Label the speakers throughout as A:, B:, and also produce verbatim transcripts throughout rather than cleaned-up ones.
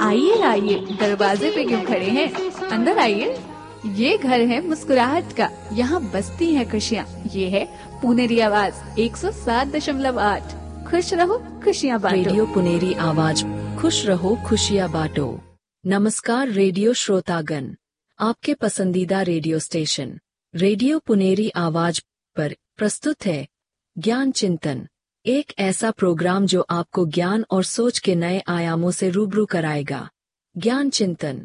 A: आइए आइए, दरवाजे पे क्यों खड़े हैं, अंदर आइए। ये घर है मुस्कुराहट का, यहाँ बसती हैं खुशियाँ। ये है पुनेरी आवाज एक सौ सात दशमलव आठ। खुश रहो खुशियाँ बांटो।
B: रेडियो पुनेरी आवाज, खुश रहो खुशियाँ बांटो। नमस्कार रेडियो श्रोतागण, आपके पसंदीदा रेडियो स्टेशन रेडियो पुनेरी आवाज पर प्रस्तुत है ज्ञान चिंतन, एक ऐसा प्रोग्राम जो आपको ज्ञान और सोच के नए आयामों से रूबरू कराएगा। ज्ञान चिंतन।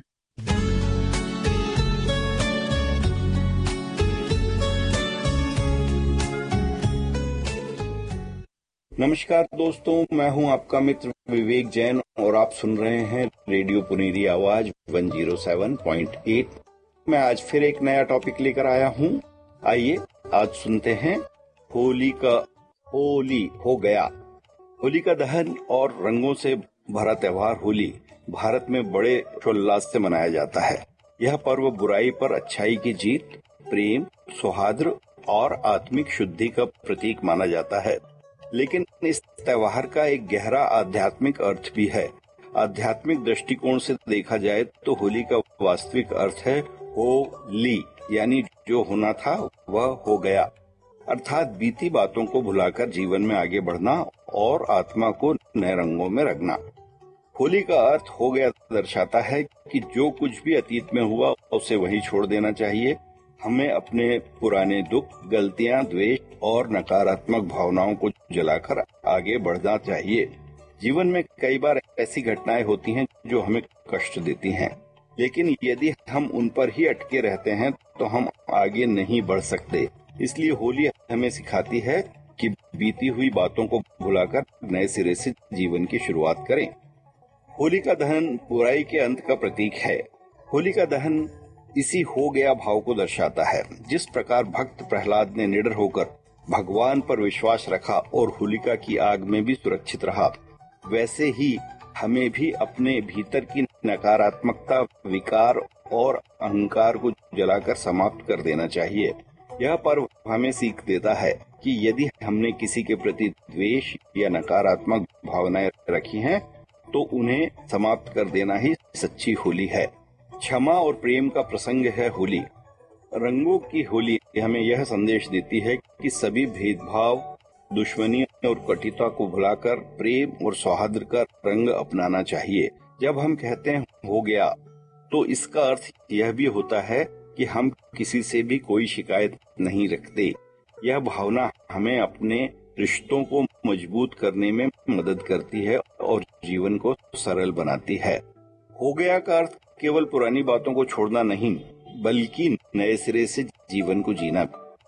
C: नमस्कार दोस्तों, मैं हूं आपका मित्र विवेक जैन और आप सुन रहे हैं रेडियो पुनेरी आवाज एक सौ सात पॉइंट आठ। मैं आज फिर एक नया टॉपिक लेकर आया हूं। आइए आज सुनते हैं होली का होली हो गया। होली का दहन और रंगों से भरा त्योहार होली भारत में बड़े हर्षोल्लास से मनाया जाता है। यह पर्व बुराई पर अच्छाई की जीत, प्रेम, सौहार्द और आत्मिक शुद्धि का प्रतीक माना जाता है। लेकिन इस त्योहार का एक गहरा आध्यात्मिक अर्थ भी है। आध्यात्मिक दृष्टिकोण से देखा जाए तो होली का वास्तविक अर्थ है होली, यानी जो होना था वह हो गया, अर्थात बीती बातों को भुलाकर जीवन में आगे बढ़ना और आत्मा को नए रंगों में रंगना। होली का अर्थ हो गया दर्शाता है कि जो कुछ भी अतीत में हुआ उसे वहीं छोड़ देना चाहिए। हमें अपने पुराने दुख, गलतियां, द्वेष और नकारात्मक भावनाओं को जलाकर आगे बढ़ना चाहिए। जीवन में कई बार ऐसी घटनाएं होती हैं जो हमें कष्ट देती हैं, लेकिन यदि हम उन पर ही अटके रहते हैं तो हम आगे नहीं बढ़ सकते। इसलिए होली हमें सिखाती है कि बीती हुई बातों को भुलाकर नए सिरे से जीवन की शुरुआत करें। होली का दहन बुराई के अंत का प्रतीक है। होली का दहन इसी हो गया भाव को दर्शाता है। जिस प्रकार भक्त प्रहलाद ने निडर होकर भगवान पर विश्वास रखा और होलिका की आग में भी सुरक्षित रहा, वैसे ही हमें भी अपने भीतर की नकारात्मकता, विकार और अहंकार को जलाकर समाप्त कर देना चाहिए। यह पर्व हमें सीख देता है कि यदि हमने किसी के प्रति द्वेष या नकारात्मक भावनाएं रखी हैं, तो उन्हें समाप्त कर देना ही सच्ची होली है। क्षमा और प्रेम का प्रसंग है होली। रंगों की होली हमें यह संदेश देती है कि सभी भेदभाव, दुश्मनी और कटुता को भुलाकर प्रेम और सौहार्द का रंग अपनाना चाहिए। जब हम कहते हैं हो गया, तो इसका अर्थ यह भी होता है कि हम किसी से भी कोई शिकायत नहीं रखते। यह भावना हमें अपने रिश्तों को मजबूत करने में मदद करती है और जीवन को सरल बनाती है। हो गया का अर्थ केवल पुरानी बातों को छोड़ना नहीं, बल्कि नए सिरे से जीवन को जीना।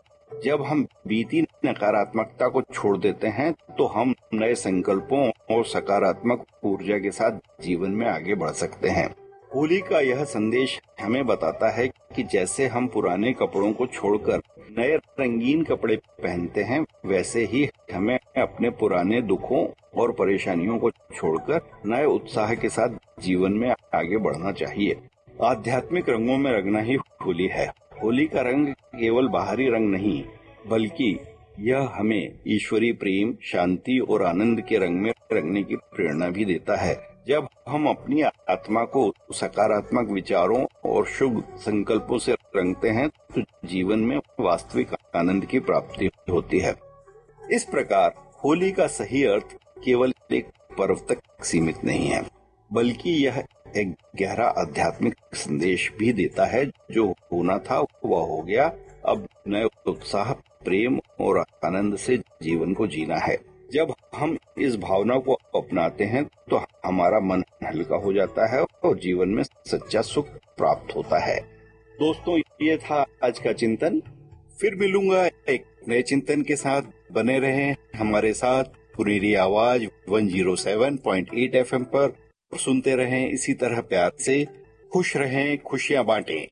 C: जब हम बीती नकारात्मकता को छोड़ देते हैं तो हम नए संकल्पों और सकारात्मक ऊर्जा के साथ जीवन में आगे बढ़ सकते हैं। होली का यह संदेश हमें बताता है कि जैसे हम पुराने कपड़ों को छोड़कर नए रंगीन कपड़े पहनते हैं, वैसे ही हमें अपने पुराने दुखों और परेशानियों को छोड़कर नए उत्साह के साथ जीवन में आगे बढ़ना चाहिए। आध्यात्मिक रंगों में रंगना ही होली है। होली का रंग केवल बाहरी रंग नहीं, बल्कि यह हमें ईश्वरीय प्रेम, शांति और आनंद के रंग में रंगने की प्रेरणा भी देता है। जब हम अपनी आत्मा को सकारात्मक विचारों और शुभ संकल्पों से रंगते हैं तो जीवन में वास्तविक आनंद की प्राप्ति होती है। इस प्रकार होली का सही अर्थ केवल एक पर्व तक सीमित नहीं है, बल्कि यह एक गहरा आध्यात्मिक संदेश भी देता है। जो होना था वह हो गया, अब नए उत्साह, प्रेम और आनंद से जीवन को जीना है। जब हम इस भावना को अपनाते हैं तो हमारा मन हल्का हो जाता है और जीवन में सच्चा सुख प्राप्त होता है। दोस्तों, ये था आज का चिंतन। फिर मिलूंगा एक नए चिंतन के साथ। बने रहें हमारे साथ पुनेरी आवाज एक सौ सात पॉइंट आठ एफएम पर और सुनते रहें इसी तरह प्यार से। खुश रहें, खुशियां बांटें।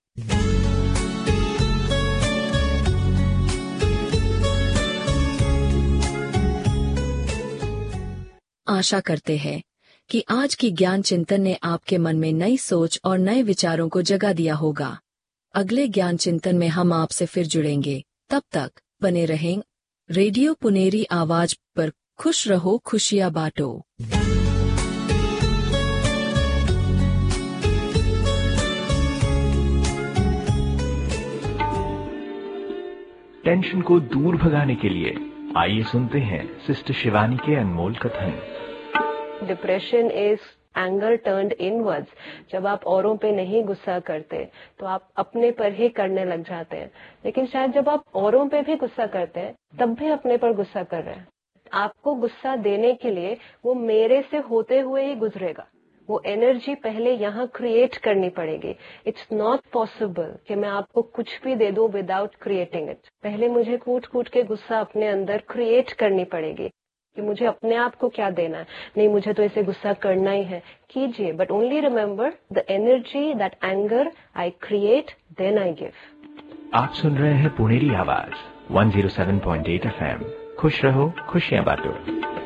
B: आशा करते हैं कि आज की ज्ञान चिंतन ने आपके मन में नई सोच और नए विचारों को जगा दिया होगा। अगले ज्ञान चिंतन में हम आपसे फिर जुड़ेंगे। तब तक बने रहें रेडियो पुनेरी आवाज पर। खुश रहो खुशियां बांटो।
D: टेंशन को दूर भगाने के लिए आइए सुनते हैं सिस्टर शिवानी के अनमोल कथन।
E: Depression is anger turned inwards. जब आप औरों पे नहीं गुस्सा करते तो आप अपने पर ही करने लग जाते हैं, लेकिन शायद जब आप औरों पे भी गुस्सा करते हैं तब भी अपने पर गुस्सा कर रहे हैं। आपको गुस्सा देने के लिए वो मेरे से होते हुए ही गुजरेगा। वो एनर्जी पहले यहाँ क्रिएट करनी पड़ेगी। इट्स नॉट पॉसिबल कि मैं आपको कुछ भी दे दूं विदाउट क्रिएटिंग इट। पहले मुझे कूट कूट के गुस्सा अपने अंदर क्रिएट करनी पड़ेगी कि मुझे अपने आप को क्या देना है। नहीं, मुझे तो ऐसे गुस्सा करना ही है, कीजिए, but only remember the energy that anger I create then I give.
D: आप सुन रहे हैं पुनेरी आवाज one zero seven point eight F M. खुश रहो, खुशियां बांटो।